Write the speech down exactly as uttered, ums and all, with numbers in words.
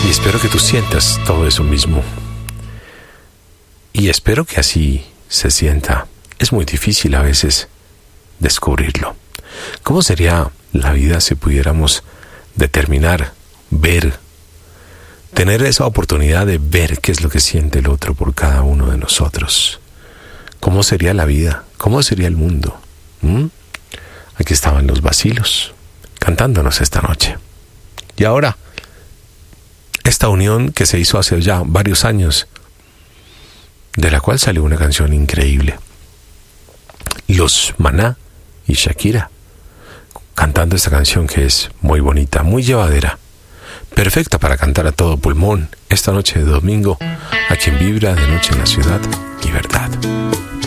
Y espero que tú sientas todo eso mismo. Y espero que así se sienta. Es muy difícil a veces descubrirlo. ¿Cómo sería la vida si pudiéramos determinar, ver, tener esa oportunidad de ver qué es lo que siente el otro por cada uno de nosotros? ¿Cómo sería la vida? ¿Cómo sería el mundo? ¿Mm? Aquí estaban los vacilos cantándonos esta noche. Y ahora, esta unión que se hizo hace ya varios años, de la cual salió una canción increíble. Los Maná y Shakira, cantando esta canción que es muy bonita, muy llevadera, perfecta para cantar a todo pulmón esta noche de domingo, a quien vibra de noche en la ciudad, Libertad.